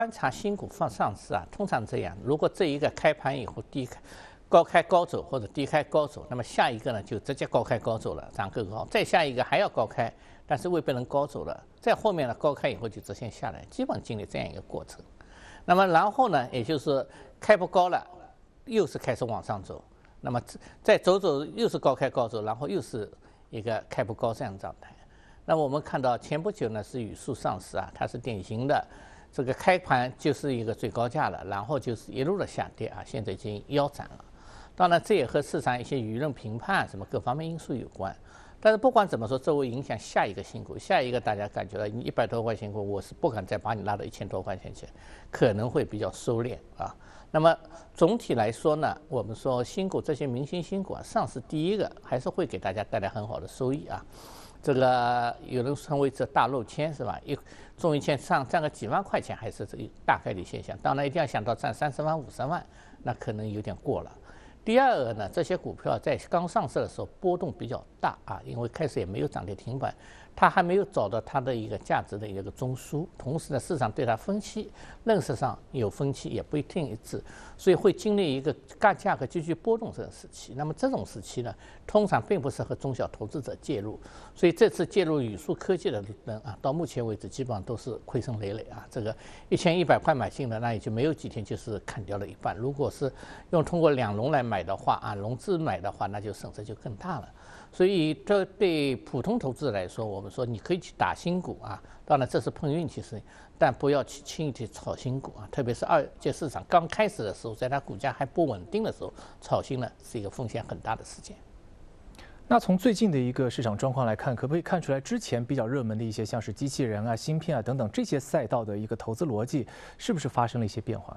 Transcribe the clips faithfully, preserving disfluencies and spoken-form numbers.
观察新股放上市啊，通常这样，如果这一个开盘以后低开、高开高走或者低开高走，那么下一个呢就直接高开高走了，涨更高，再下一个还要高开，但是未必能高走了，再后面呢高开以后就直线下来，基本经历这样一个过程。那么然后呢，也就是开不高了，又是开始往上走，那么再走走又是高开高走，然后又是一个开不高这样的状态。那么我们看到前不久呢是语速上市啊，它是典型的。这个开盘就是一个最高价了，然后就是一路的下跌啊，现在已经腰斩了。当然，这也和市场一些舆论评判什么各方面因素有关。但是不管怎么说，这会影响下一个新股，下一个大家感觉到你一百多块钱股，我是不敢再把你拉到一千多块钱去，可能会比较收敛啊。那么总体来说呢，我们说新股这些明星新股啊，上市第一个还是会给大家带来很好的收益啊。这个有人称为这大漏签是吧？一中一签上赚个几万块钱，还是这大概率现象。当然一定要想到赚三十万、五十万，那可能有点过了。第二个呢，这些股票在刚上市的时候波动比较大啊，因为开始也没有涨跌停板，它还没有找到它的一个价值的一个中枢。同时呢，市场对它分析认识上有分歧，也不一定一致，所以会经历一个价价格继续波动这个时期。那么这种时期呢，通常并不适合中小投资者介入，所以这次介入语速科技的人啊，到目前为止基本上都是亏损累累啊。这个一千一百块买进的，那也就没有几天就是砍掉了一半。如果是用通过两融来买的话啊，融资买的话，那就损失就更大了。所以这对普通投资者来说，我们说你可以去打新股啊，当然这是碰运气事情，但不要去轻易去炒新股啊。特别是二阶市场刚开始的时候，在它股价还不稳定的时候，炒新呢是一个风险很大的事件。 那从最近的一个市场状况来看，可不可以看出来之前比较热门的一些像是机器人啊、芯片啊等等这些赛道的一个投资逻辑，是不是发生了一些变化？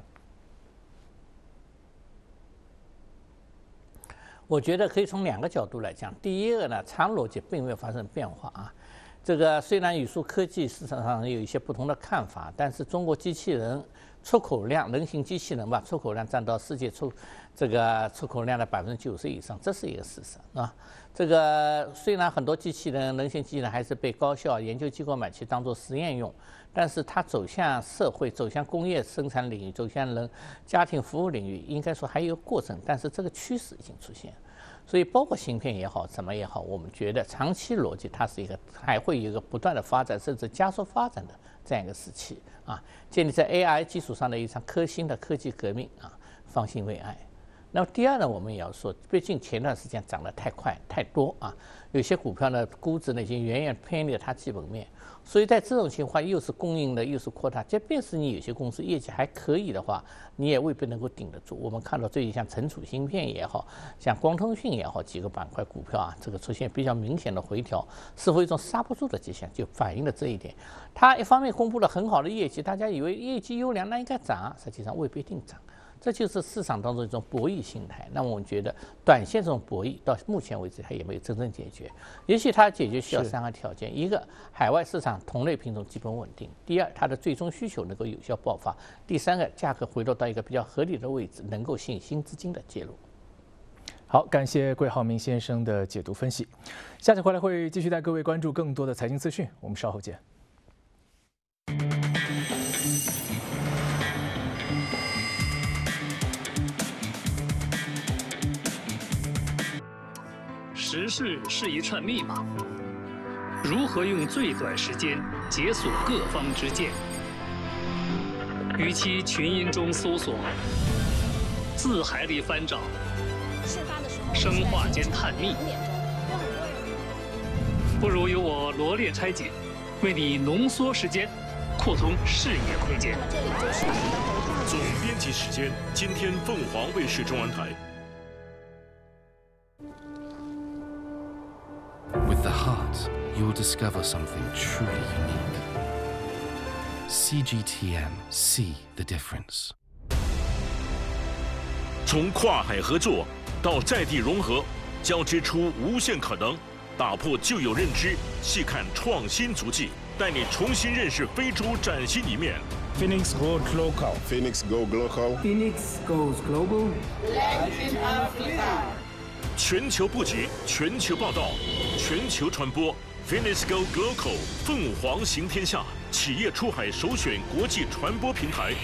我觉得可以从两个角度来讲。第一个呢，长逻辑并没有发生变化啊。这个虽然语速科技市场上有一些不同的看法，但是中国机器人出口量，人形机器人吧，出口量占到世界出这个出口量的百分之九十以上，这是一个事实啊。这个虽然很多机器人、人形机器人还是被高校研究机构买去当做实验用，但是它走向社会、走向工业生产领域、走向人家庭服务领域，应该说还有一个过程，但是这个趋势已经出现。所以包括芯片也好，什么也好，我们觉得长期逻辑它是一个还会有一个不断的发展，甚至加速发展的这样一个时期啊，建立在 A I 基础上的一场科新的科技革命啊，方兴未艾。那么第二呢，我们也要说，毕竟前段时间涨得太快太多啊，有些股票呢估值呢已经远远偏离了它基本面，所以在这种情况又是供应的又是扩大，即便是你有些公司业绩还可以的话，你也未必能够顶得住。我们看到最近像存储芯片也好，像光通讯也好，几个板块股票啊，这个出现比较明显的回调，是否一种刹不住的迹象，就反映了这一点。它一方面公布了很好的业绩，大家以为业绩优良，那应该涨，实际上未必一定涨。这就是市场当中一种博弈心态。那么我们觉得，短线这种博弈到目前为止它也没有真正解决。也许它解决需要三个条件：一个，海外市场同类品种基本稳定；第二，它的最终需求能够有效爆发；第三个，价格回落到一个比较合理的位置，能够吸引新资金的介入。 好，感谢桂浩明先生的解读分析。下期回来会继续带各位关注更多的财经资讯，我们稍后见。 时事是一串密码，如何用最短时间解锁各方之见？与其群音中搜索，字海里翻找，生化间探秘，不如由我罗列拆解，为你浓缩时间，扩通视野空间。 总编辑时间，今天凤凰卫视中文台。 With the heart, you will discover something truly unique. C G T M, see the difference. 从跨海合作到在地融合，交织出无限可能，打破旧有认知，细看创新足迹，带你重新认识非洲崭新一面。 Phoenix Goes Local. Phoenix Go Local. Phoenix Goes Global. Latin Africa. 全球布局，全球报道，全球传播。Phoenix Go Local， 凤凰行天下。 企业出海首选国际传播平台。